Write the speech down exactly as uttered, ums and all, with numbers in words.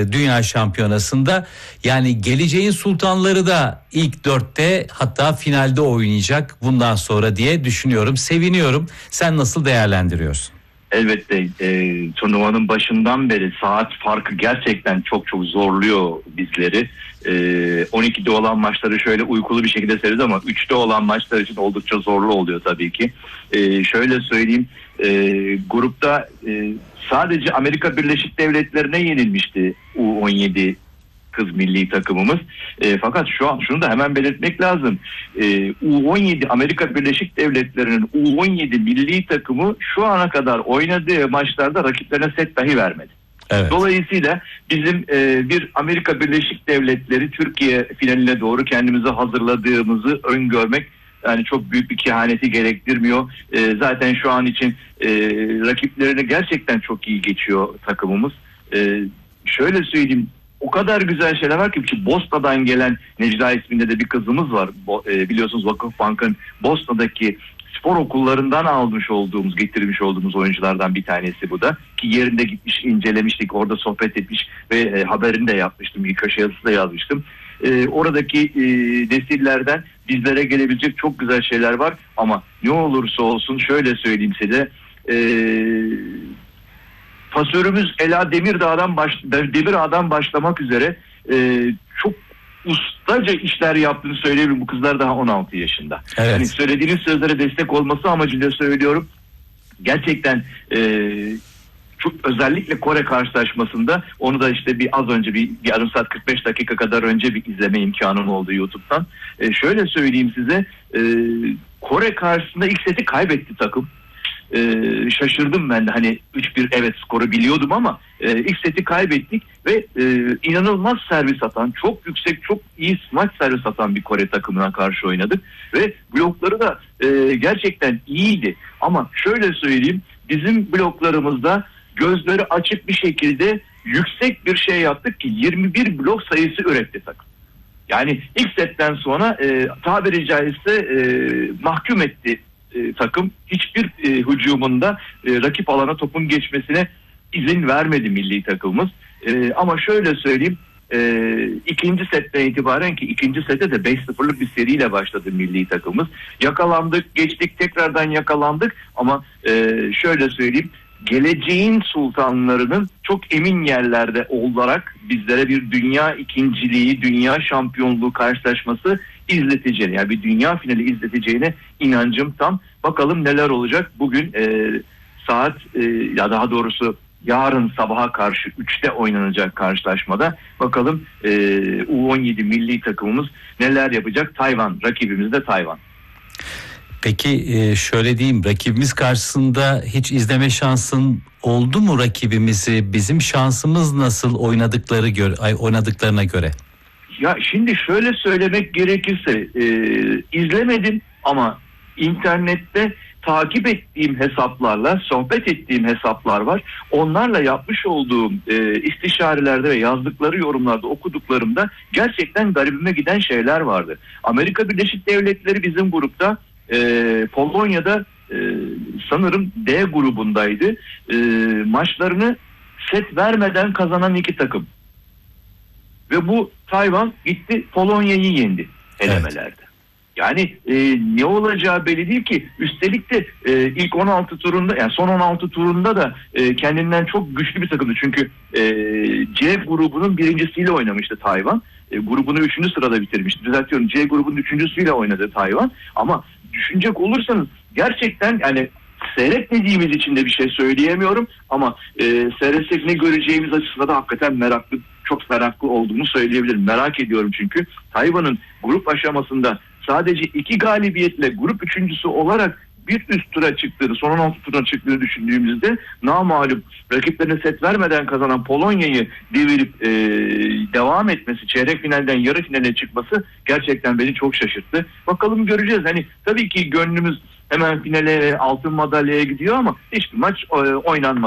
Dünya Şampiyonası'nda. Yani geleceğin sultanları da ilk dörtte, hatta finalde oynayacak bundan sonra diye düşünüyorum. Seviniyorum. Sen nasıl değerlendiriyorsun? Elbette e, turnuvanın başından beri saat farkı gerçekten çok çok zorluyor bizleri. E, on ikide olan maçları şöyle uykulu bir şekilde seyrediyoruz ama üçte olan maçlar için oldukça zorlu oluyor tabii ki. E, şöyle söyleyeyim, e, grupta e, sadece Amerika Birleşik Devletleri'ne yenilmişti U on yedi kız milli takımımız. E, fakat şu an şunu da hemen belirtmek lazım. E, U on yedi Amerika Birleşik Devletleri'nin U on yedi milli takımı şu ana kadar oynadığı maçlarda rakiplerine set dahi vermedi. Evet. Dolayısıyla bizim e, bir Amerika Birleşik Devletleri Türkiye finaline doğru kendimizi hazırladığımızı öngörmek yani çok büyük bir kehaneti gerektirmiyor. E, zaten şu an için e, rakiplerine gerçekten çok iyi geçiyor takımımız. E, şöyle söyleyeyim, o kadar güzel şeyler var ki, Bosna'dan gelen Necla isminde de bir kızımız var. Bo, e, biliyorsunuz Vakıfbank'ın Bosna'daki spor okullarından almış olduğumuz, getirmiş olduğumuz oyunculardan bir tanesi bu da. Ki yerinde gitmiş, incelemiştik, orada sohbet etmiş ve e, haberini de yapmıştım, bir köşe yazısı da yazmıştım. E, oradaki e, nesillerden bizlere gelebilecek çok güzel şeyler var ama ne olursa olsun şöyle söyleyeyim size, e, pasörümüz Ela Demirdağ'dan baş, Demirdağ'dan başlamak üzere e, çok ustaca işler yaptığını söyleyebilirim. Bu kızlar daha on altı yaşında. Evet. Yani söylediğiniz sözlere destek olması amacıyla söylüyorum. Gerçekten e, çok özellikle Kore karşılaşmasında, onu da işte bir az önce bir yarım saat kırk beş dakika kadar önce bir izleme imkanım oldu YouTube'dan. E, şöyle söyleyeyim size, e, Kore karşısında ilk seti kaybetti takım. Ee, şaşırdım ben de, hani üç bir evet skoru biliyordum ama e, ilk seti kaybettik ve e, inanılmaz servis atan, çok yüksek, çok iyi smaç servis atan bir Kore takımına karşı oynadık ve blokları da e, gerçekten iyiydi ama şöyle söyleyeyim, bizim bloklarımızda gözleri açık bir şekilde yüksek bir şey yaptık ki yirmi bir blok sayısı üretti takım. Yani ilk setten sonra e, tabiri caizse e, mahkum etti E, takım. Hiçbir e, hücumunda e, rakip alana topun geçmesine izin vermedi milli takımımız. E, ama şöyle söyleyeyim, e, ikinci setten itibaren, ki ikinci sete de beş sıfırlık bir seriyle başladı milli takımımız. Yakalandık, geçtik, tekrardan yakalandık ama e, şöyle söyleyeyim, geleceğin sultanlarının çok emin yerlerde olarak bizlere bir dünya ikinciliği, dünya şampiyonluğu karşılaşması izleteceğine, yani bir dünya finali izleteceğine inancım tam. Bakalım neler olacak bugün e, saat e, ya daha doğrusu yarın sabaha karşı üçte oynanacak karşılaşmada. Bakalım e, U on yedi milli takımımız neler yapacak. Tayvan, rakibimiz de Tayvan. Peki şöyle diyeyim, rakibimiz karşısında hiç izleme şansın oldu mu rakibimizi? Bizim şansımız nasıl oynadıkları göre, oynadıklarına göre? Ya şimdi şöyle söylemek gerekirse e, izlemedim ama internette takip ettiğim hesaplarla, sohbet ettiğim hesaplar var. Onlarla yapmış olduğum e, istişarelerde ve yazdıkları yorumlarda, okuduklarımda gerçekten garibime giden şeyler vardı. Amerika Birleşik Devletleri bizim grupta, e, Polonya'da e, sanırım D grubundaydı. E, maçlarını set vermeden kazanan iki takım. Ve bu Tayvan gitti Polonya'yı yendi elemelerde. Evet. Yani e, ne olacağı belli değil ki. Üstelik de e, ilk on altı turunda, yani son on altı turunda da e, kendinden çok güçlü bir takımdı. Çünkü e, C grubunun birincisiyle oynamıştı Tayvan. E, grubunu üçüncü sırada bitirmişti. Düzeltiyorum, C grubunun üçüncüsüyle oynadı Tayvan. Ama düşünecek olursanız gerçekten, yani seyretmediğimiz için de bir şey söyleyemiyorum ama e, seyretsek ne göreceğimiz açısından da hakikaten meraklı, çok meraklı olduğumu söyleyebilirim. Merak ediyorum çünkü Tayvan'ın grup aşamasında sadece iki galibiyetle grup üçüncüsü olarak bir üst tura çıktığını, son on altı tura çıktığını düşündüğümüzde namağlup rakiplerine set vermeden kazanan Polonya'yı devirip e, devam etmesi, çeyrek finalden yarı finale çıkması gerçekten beni çok şaşırttı. Bakalım göreceğiz. Hani tabii ki gönlümüz hemen finale, altın madalyaya gidiyor ama hiçbir maç e, oynanmadı.